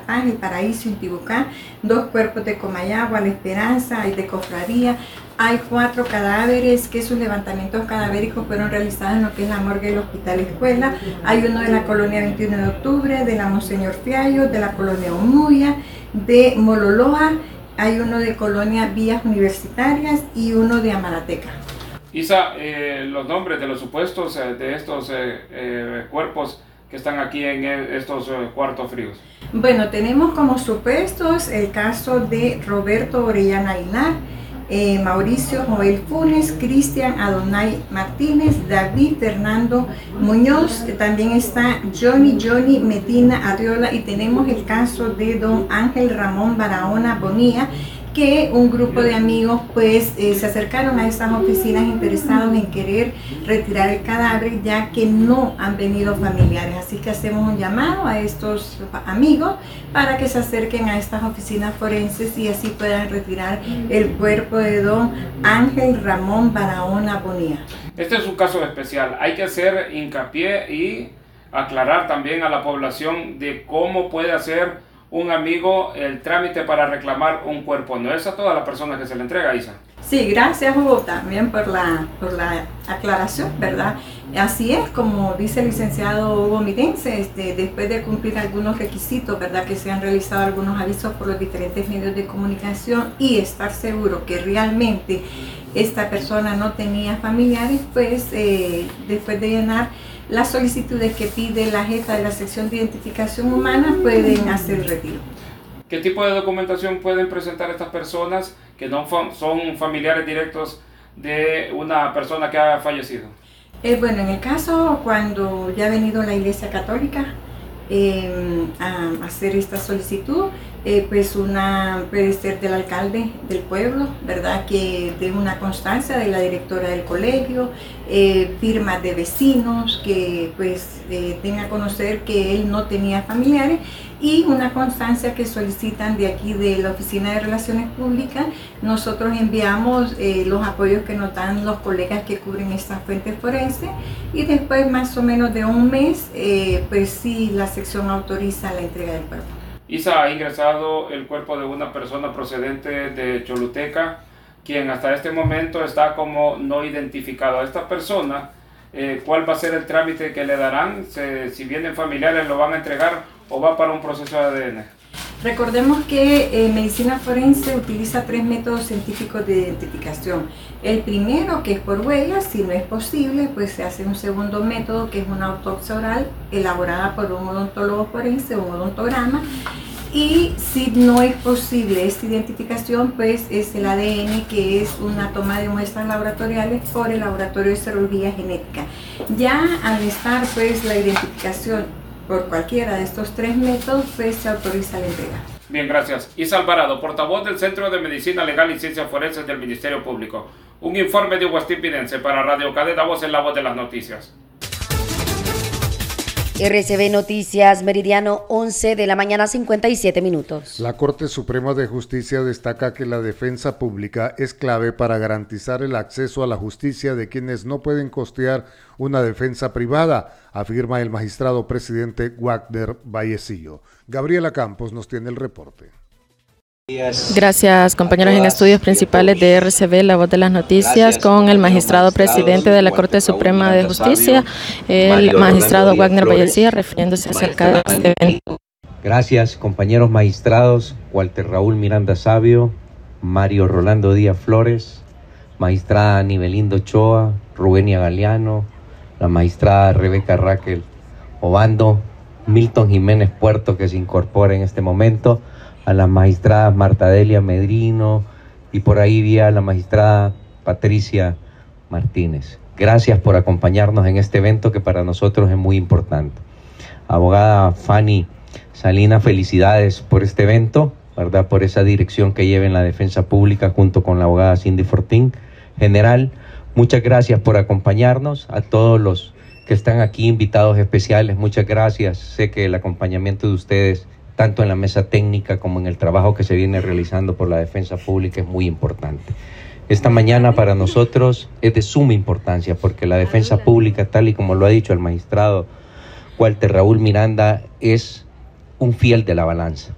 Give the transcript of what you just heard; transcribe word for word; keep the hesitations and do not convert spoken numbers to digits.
Paz, El Paraíso, Intibucá, dos cuerpos de Comayagua, La Esperanza y de Cofradía. Hay cuatro cadáveres que sus levantamientos cadavéricos fueron realizados en lo que es la morgue del Hospital Escuela. Hay uno de la colonia veintiuno de octubre, de la Monseñor Fiallo, de la colonia Omuya, de Mololoa, hay uno de colonia Vías Universitarias y uno de Amarateca. Isa, eh, los nombres de los supuestos eh, de estos eh, eh, cuerpos que están aquí en estos eh, cuartos fríos. Bueno, tenemos como supuestos el caso de Roberto Orellana Aguilar, eh, Mauricio Joel Funes, Cristian Adonai Martínez, David Fernando Muñoz, también está Johnny Johnny Medina Arriola, y tenemos el caso de don Ángel Ramón Barahona Bonilla, que un grupo de amigos pues eh, se acercaron a estas oficinas interesados en querer retirar el cadáver, ya que no han venido familiares. Así que hacemos un llamado a estos amigos para que se acerquen a estas oficinas forenses y así puedan retirar el cuerpo de don Ángel Ramón Barahona Bonilla. Este es un caso especial. Hay que hacer hincapié y aclarar también a la población de cómo puede hacer un amigo el trámite para reclamar un cuerpo. No es a todas las personas que se le entrega, Isa. Sí, gracias Hugo también por la, por la aclaración, ¿verdad? Así es, como dice el licenciado Hugo Mirense, este, después de cumplir algunos requisitos, ¿verdad? Que se han realizado algunos avisos por los diferentes medios de comunicación y estar seguro que realmente esta persona no tenía familiares, pues eh, después de llenar las solicitudes que pide la jefa de la sección de identificación humana, pueden hacer el retiro. ¿Qué tipo de documentación pueden presentar estas personas que no son familiares directos de una persona que ha fallecido? Eh, bueno, en el caso cuando ya ha venido la Iglesia Católica eh, a hacer esta solicitud, eh, pues una puede ser del alcalde del pueblo, ¿verdad? Que dé una constancia de la directora del colegio, eh, firmas de vecinos que pues eh, den a conocer que él no tenía familiares, y una constancia que solicitan de aquí de la Oficina de Relaciones Públicas. Nosotros enviamos eh, los apoyos que nos dan los colegas que cubren esta fuente forense, y después más o menos de un mes eh, pues sí, la sección autoriza la entrega del cuerpo. Isa, ha ingresado el cuerpo de una persona procedente de Choluteca, quien hasta este momento está como no identificado. A esta persona, eh, ¿cuál va a ser el trámite que le darán? Se, si vienen familiares, ¿lo van a entregar o va para un proceso de A D N? Recordemos que eh, medicina forense utiliza tres métodos científicos de identificación. El primero, que es por huellas. Si no es posible, pues se hace un segundo método, que es una autopsia oral elaborada por un odontólogo forense, un odontograma. Y si no es posible esta identificación, pues es el A D N, que es una toma de muestras laboratoriales por el laboratorio de serología genética. Ya al estar pues la identificación por cualquiera de estos tres métodos, pues se autoriza la entrega. Bien, gracias. Isa Alvarado, portavoz del Centro de Medicina Legal y Ciencias Forenses del Ministerio Público. Un informe de Huastipinense para Radio Cadena Voz, en la voz de las noticias. R C B Noticias, meridiano once de la mañana, cincuenta y siete minutos. La Corte Suprema de Justicia destaca que la defensa pública es clave para garantizar el acceso a la justicia de quienes no pueden costear una defensa privada, afirma el magistrado presidente Wagner Vallecillo. Gabriela Campos nos tiene el reporte. Gracias, compañeros en estudios principales de R C B, la voz de las noticias, con el magistrado presidente de la Corte Suprema de Justicia, el magistrado Wagner Vallecillo, refiriéndose acerca de este evento. Gracias, compañeros magistrados, Walter Raúl Miranda Sabio, Mario Rolando Díaz Flores, magistrada Nibelindo Ochoa, Rubenia Galeano, la magistrada Rebeca Raquel Obando, Milton Jiménez Puerto, que se incorpora en este momento, a las magistradas Marta Delia Medrino y por ahí vía la magistrada Patricia Martínez. Gracias por acompañarnos en este evento que para nosotros es muy importante. Abogada Fanny Salinas, felicidades por este evento, ¿verdad? Por esa dirección que lleva en la defensa pública junto con la abogada Cindy Fortín. General, muchas gracias por acompañarnos. A todos los que están aquí, invitados especiales, muchas gracias. Sé que el acompañamiento de ustedes, tanto en la mesa técnica como en el trabajo que se viene realizando por la defensa pública, es muy importante. Esta mañana para nosotros es de suma importancia porque la defensa pública, tal y como lo ha dicho el magistrado Walter Raúl Miranda, es un fiel de la balanza.